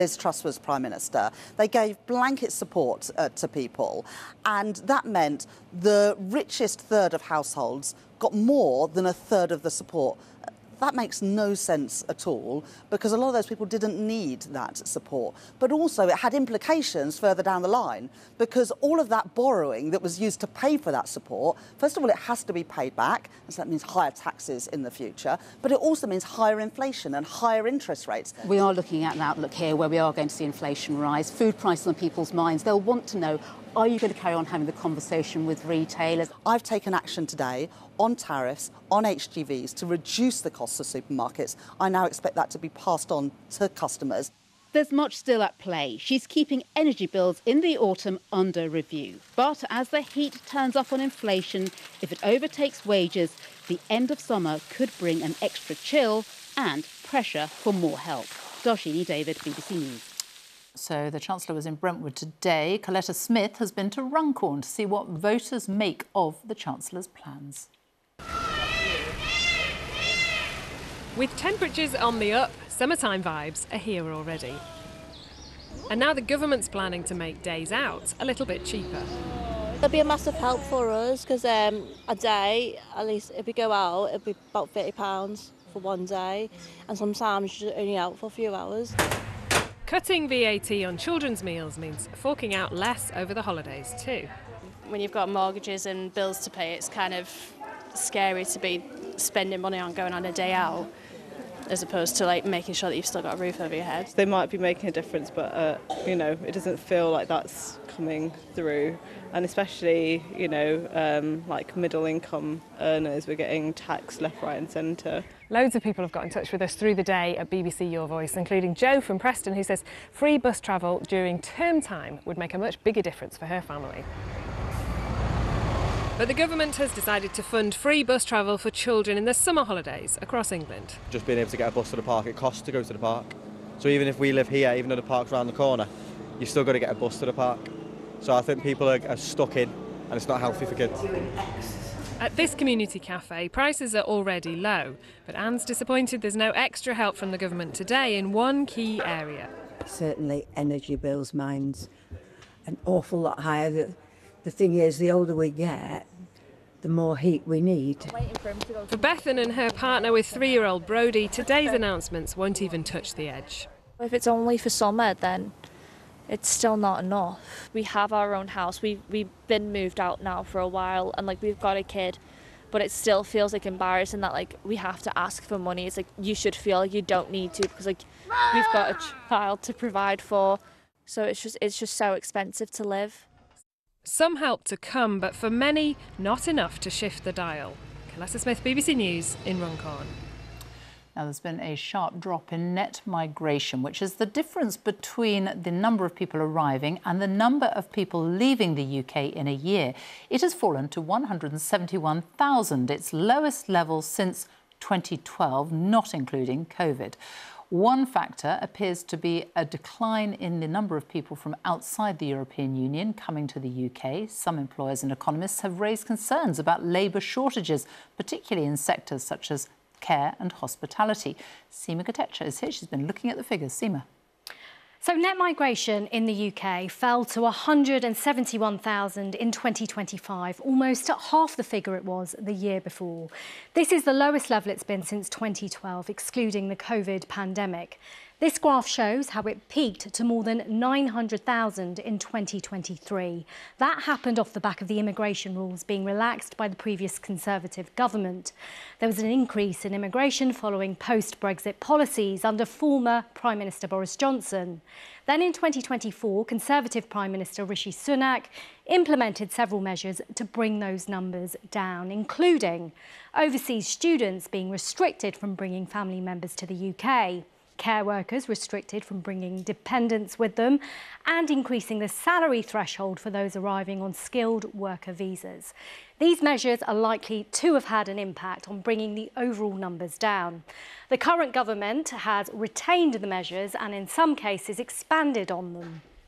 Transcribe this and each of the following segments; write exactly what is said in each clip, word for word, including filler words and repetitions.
Liz Truss was Prime Minister, they gave blanket support uh, to people, and that meant the richest third of households got more than a third of the support. That makes no sense at all, because a lot of those people didn't need that support. But also it had implications further down the line, because all of that borrowing that was used to pay for that support, first of all, it has to be paid back, and so that means higher taxes in the future, but it also means higher inflation and higher interest rates. We are looking at an outlook here where we are going to see inflation rise, food prices on people's minds. They'll want to know, are you going to carry on having the conversation with retailers? I've taken action today on tariffs, on H G Vs, to reduce the costs of supermarkets. I now expect that to be passed on to customers. There's much still at play. She's keeping energy bills in the autumn under review. But as the heat turns up on inflation, if it overtakes wages, the end of summer could bring an extra chill and pressure for more help. Darshini David, B B C News. So the Chancellor was in Brentwood today. Coletta Smith has been to Runcorn to see what voters make of the Chancellor's plans. With temperatures on the up, summertime vibes are here already. And now the government's planning to make days out a little bit cheaper. It'll be a massive help for us, because um, a day, at least if we go out, it'll be about thirty pounds for one day, and sometimes you're only out for a few hours. Cutting V A T on children's meals means forking out less over the holidays too. When you've got mortgages and bills to pay, it's kind of scary to be spending money on going on a day out, as opposed to like making sure that you've still got a roof over your head. They might be making a difference, but uh, you know, it doesn't feel like that's coming through. And especially, you know, um, like middle income earners, we're getting taxed left, right and centre. Loads of people have got in touch with us through the day at B B C Your Voice, including Jo from Preston, who says free bus travel during term time would make a much bigger difference for her family. But the government has decided to fund free bus travel for children in the summer holidays across England. Just being able to get a bus to the park, it costs to go to the park. So even if we live here, even though the park's around the corner, you've still got to get a bus to the park. So I think people are, are stuck in, and it's not healthy for kids. At this community cafe, prices are already low, but Anne's disappointed there's no extra help from the government today in one key area. Certainly energy bills, mine's an awful lot higher. The, the thing is, the older we get, the more heat we need. For Bethan and her partner with three-year-old Brodie, today's announcements won't even touch the edge. If it's only for summer, then it's still not enough. We have our own house. We've, we've been moved out now for a while, and like we've got a kid, but it still feels like embarrassing that like we have to ask for money. It's like you should feel like you don't need to, because like we've got a child to provide for. So it's just it's just so expensive to live. Some help to come, but for many, not enough to shift the dial. Coletta Smith, B B C News in Runcorn. Now, there's been a sharp drop in net migration, which is the difference between the number of people arriving and the number of people leaving the U K in a year. It has fallen to one hundred seventy-one thousand, its lowest level since twenty twelve, not including COVID. One factor appears to be a decline in the number of people from outside the European Union coming to the U K. Some employers and economists have raised concerns about labour shortages, particularly in sectors such as care and hospitality. Seema Kotecha is here. She's been looking at the figures. Seema. So net migration in the U K fell to one hundred seventy-one thousand in twenty twenty-five, almost half the figure it was the year before. This is the lowest level it's been since twenty twelve, excluding the COVID pandemic. This graph shows how it peaked to more than nine hundred thousand in twenty twenty-three. That happened off the back of the immigration rules being relaxed by the previous Conservative government. There was an increase in immigration following post-Brexit policies under former Prime Minister Boris Johnson. Then in twenty twenty-four, Conservative Prime Minister Rishi Sunak implemented several measures to bring those numbers down, including overseas students being restricted from bringing family members to the U K. Care workers restricted from bringing dependents with them, and increasing the salary threshold for those arriving on skilled worker visas. These measures are likely to have had an impact on bringing the overall numbers down. The current government has retained the measures and in some cases expanded on them.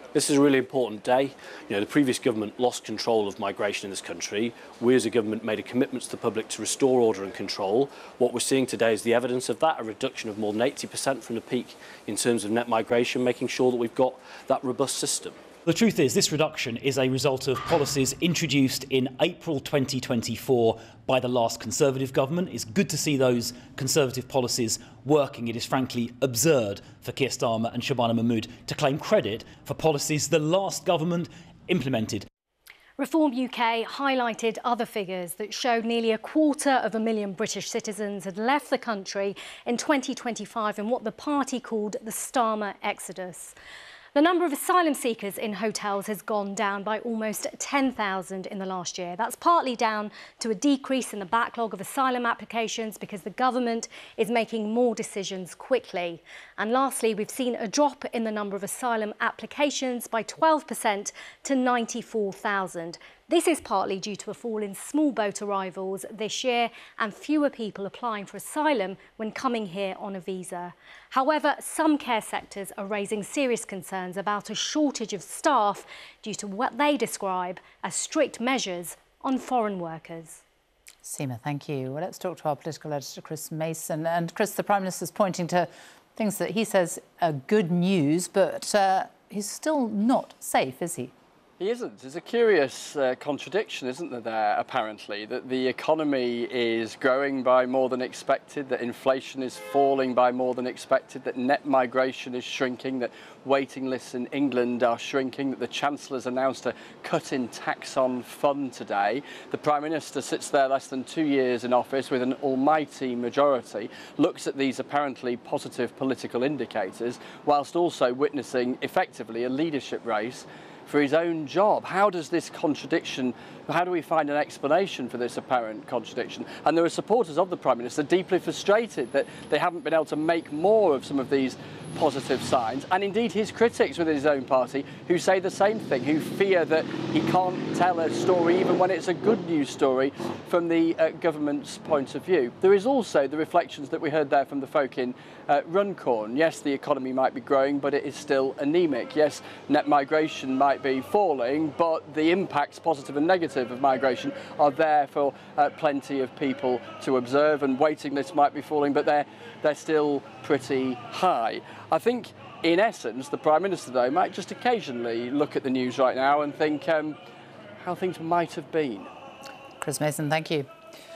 This is a really important day. You know, the previous government lost control of migration in this country. We as a government made a commitment to the public to restore order and control. What we're seeing today is the evidence of that, a reduction of more than eighty percent from the peak in terms of net migration, making sure that we've got that robust system. The truth is, this reduction is a result of policies introduced in April twenty twenty-four by the last Conservative government. It's good to see those Conservative policies working. It is frankly absurd for Keir Starmer and Shabana Mahmood to claim credit for policies the last government implemented. Reform U K highlighted other figures that showed nearly a quarter of a million British citizens had left the country in twenty twenty-five in what the party called the Starmer exodus. The number of asylum seekers in hotels has gone down by almost ten thousand in the last year. That's partly down to a decrease in the backlog of asylum applications because the government is making more decisions quickly. And lastly, we've seen a drop in the number of asylum applications by twelve percent to ninety-four thousand. This is partly due to a fall in small boat arrivals this year and fewer people applying for asylum when coming here on a visa. However, some care sectors are raising serious concerns about a shortage of staff due to what they describe as strict measures on foreign workers. Seema, thank you. Well, let's talk to our political editor, Chris Mason. And Chris, the Prime Minister's pointing to things that he says are good news, but uh, he's still not safe, is he? He isn't. There's a curious uh, contradiction, isn't there, there, apparently, that the economy is growing by more than expected, that inflation is falling by more than expected, that net migration is shrinking, that waiting lists in England are shrinking, that the Chancellor's announced a cut in tax on fun today. The Prime Minister sits there less than two years in office with an almighty majority, looks at these apparently positive political indicators, whilst also witnessing effectively a leadership race for his own job. How does this contradiction, how do we find an explanation for this apparent contradiction? And there are supporters of the Prime Minister deeply frustrated that they haven't been able to make more of some of these positive signs, and indeed his critics within his own party who say the same thing, who fear that he can't tell a story even when it's a good news story from the uh, government's point of view. There is also the reflections that we heard there from the folk in uh, Runcorn. Yes, the economy might be growing, but it is still anemic. Yes, net migration might be falling, but the impacts, positive and negative, of migration are there for uh, plenty of people to observe, and waiting lists might be falling, but they're, they're still pretty high. I think, in essence, the Prime Minister, though, might just occasionally look at the news right now and think um, how things might have been. Chris Mason, thank you.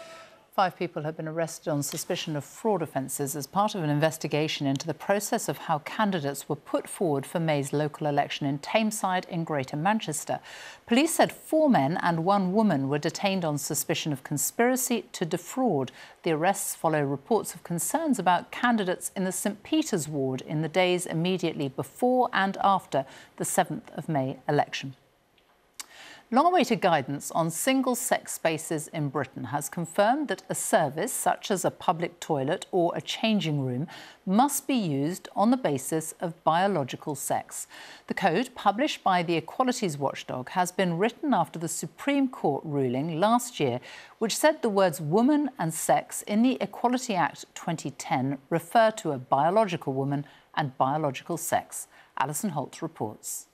Five people have been arrested on suspicion of fraud offences as part of an investigation into the process of how candidates were put forward for May's local election in Tameside in Greater Manchester. Police said four men and one woman were detained on suspicion of conspiracy to defraud. The arrests follow reports of concerns about candidates in the St Peter's ward in the days immediately before and after the seventh of May election. Long-awaited guidance on single-sex spaces in Britain has confirmed that a service, such as a public toilet or a changing room, must be used on the basis of biological sex. The code, published by the Equalities Watchdog, has been written after the Supreme Court ruling last year, which said the words woman and sex in the Equality Act twenty ten refer to a biological woman and biological sex. Alison Holt reports.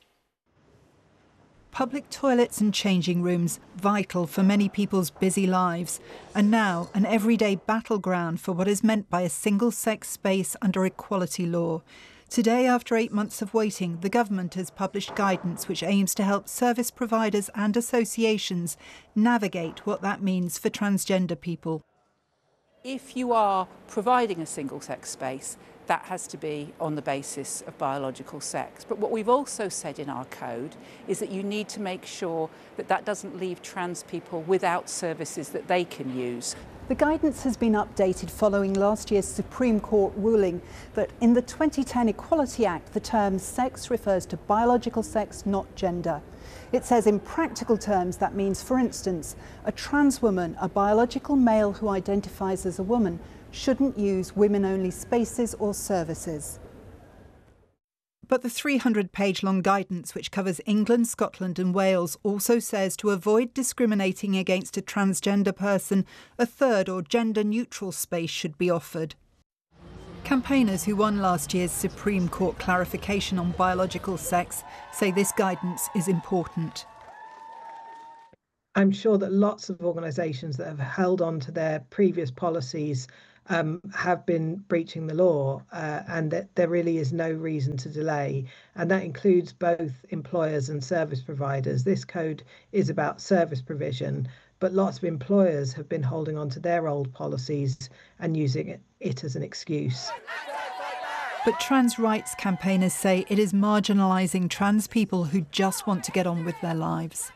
Public toilets and changing rooms, vital for many people's busy lives, and now an everyday battleground for what is meant by a single-sex space under equality law. Today, after eight months of waiting, the government has published guidance which aims to help service providers and associations navigate what that means for transgender people. If you are providing a single-sex space, that has to be on the basis of biological sex. But what we've also said in our code is that you need to make sure that that doesn't leave trans people without services that they can use. The guidance has been updated following last year's Supreme Court ruling that in the twenty ten Equality Act, the term sex refers to biological sex, not gender. It says in practical terms that means, for instance, a trans woman, a biological male who identifies as a woman, shouldn't use women-only spaces or services. But the three hundred page long guidance, which covers England, Scotland and Wales, also says to avoid discriminating against a transgender person, a third or gender-neutral space should be offered. Campaigners who won last year's Supreme Court clarification on biological sex say this guidance is important. I'm sure that lots of organisations that have held on to their previous policies um, have been breaching the law, uh, and that there really is no reason to delay. And that includes both employers and service providers. This code is about service provision, but lots of employers have been holding on to their old policies and using it, it as an excuse. But trans rights campaigners say it is marginalising trans people who just want to get on with their lives.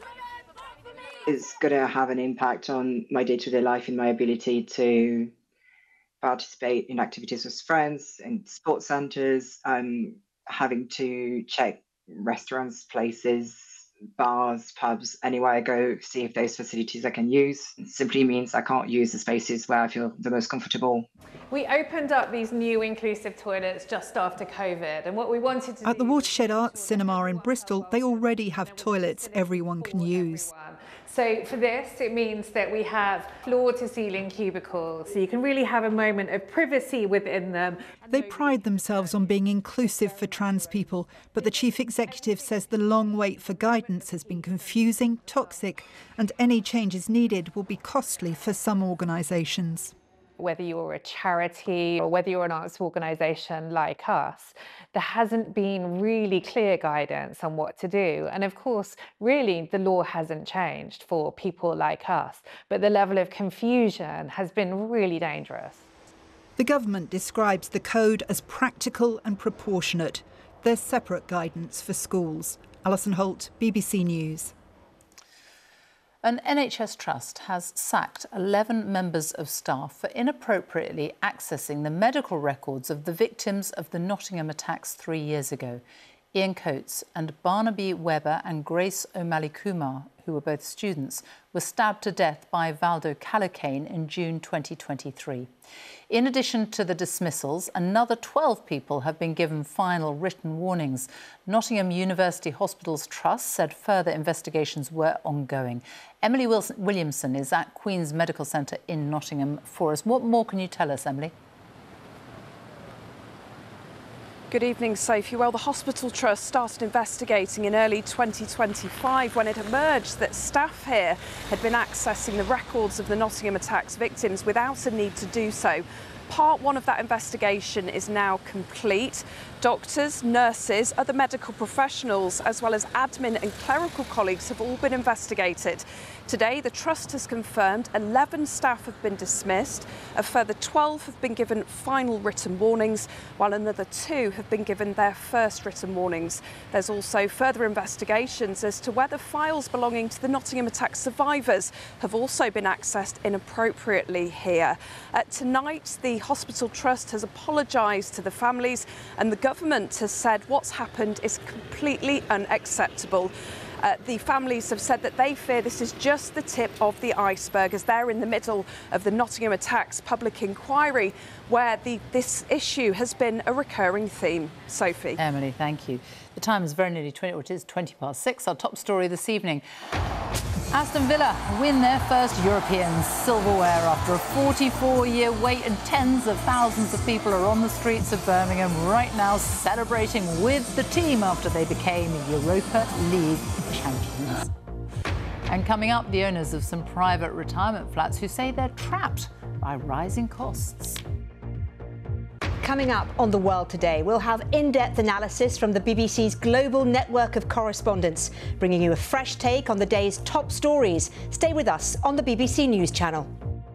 It's going to have an impact on my day-to-day life and my ability to participate in activities with friends and sports centres. I'm having to check restaurants, places, bars, pubs, anywhere I go, see if there's facilities I can use. It simply means I can't use the spaces where I feel the most comfortable. We opened up these new inclusive toilets just after COVID, and what we wanted to At the Watershed Arts Cinema in Bristol, they already have toilets everyone can use. So for this, it means that we have floor-to-ceiling cubicles, so you can really have a moment of privacy within them. They pride themselves on being inclusive for trans people, but the chief executive says the long wait for guidance has been confusing, toxic, and any changes needed will be costly for some organisations. Whether you're a charity or whether you're an arts organisation like us, there hasn't been really clear guidance on what to do. And of course, really, the law hasn't changed for people like us, but the level of confusion has been really dangerous. The government describes the code as practical and proportionate. There's separate guidance for schools. Alison Holt, B B C News. An N H S trust has sacked eleven members of staff for inappropriately accessing the medical records of the victims of the Nottingham attacks three years ago. Ian Coates and Barnaby Webber and Grace O'Malley Kumar, who were both students, were stabbed to death by Valdo Calocane in June twenty twenty-three. In addition to the dismissals, another twelve people have been given final written warnings. Nottingham University Hospitals Trust said further investigations were ongoing. Emily Wilson Williamson is at Queen's Medical Centre in Nottingham for us. What more can you tell us, Emily? Good evening, Sophie. Well, the Hospital Trust started investigating in early twenty twenty-five when it emerged that staff here had been accessing the records of the Nottingham attacks victims without a need to do so. Part one of that investigation is now complete. Doctors, nurses, other medical professionals, as well as admin and clerical colleagues have all been investigated. Today, the Trust has confirmed eleven staff have been dismissed, a further twelve have been given final written warnings, while another two have been given their first written warnings. There's also further investigations as to whether files belonging to the Nottingham attack survivors have also been accessed inappropriately here. Uh, tonight, the Hospital Trust has apologised to the families, and the government has said what's happened is completely unacceptable. Uh, the families have said that they fear this is just the tip of the iceberg, as they're in the middle of the Nottingham attacks public inquiry, where the, this issue has been a recurring theme. Sophie. Emily, thank you. The time is very nearly twenty, or it is twenty past six. Our top story this evening. Aston Villa win their first European silverware after a forty-four year wait, and tens of thousands of people are on the streets of Birmingham right now celebrating with the team after they became Europa League champions. And coming up, the owners of some private retirement flats who say they're trapped by rising costs. Coming up on The World Today, we'll have in-depth analysis from the B B C's global network of correspondents, bringing you a fresh take on the day's top stories. Stay with us on the B B C News Channel.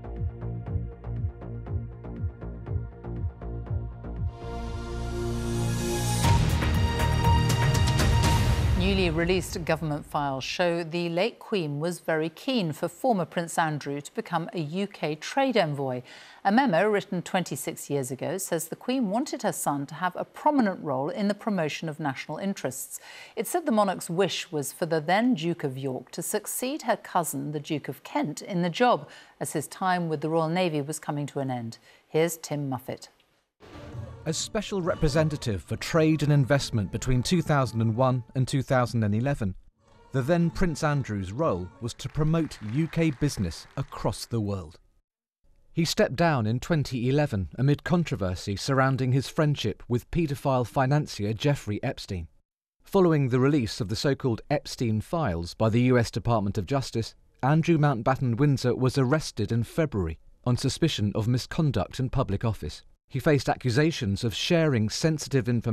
Newly released government files show the late Queen was very keen for former Prince Andrew to become a U K trade envoy. A memo written twenty-six years ago says the Queen wanted her son to have a prominent role in the promotion of national interests. It said the monarch's wish was for the then Duke of York to succeed her cousin, the Duke of Kent, in the job, as his time with the Royal Navy was coming to an end. Here's Tim Muffet. As special representative for trade and investment between two thousand one and two thousand eleven, the then Prince Andrew's role was to promote U K business across the world. He stepped down in twenty eleven amid controversy surrounding his friendship with paedophile financier Jeffrey Epstein. Following the release of the so-called Epstein files by the U S Department of Justice, Andrew Mountbatten Windsor was arrested in February on suspicion of misconduct in public office. He faced accusations of sharing sensitive information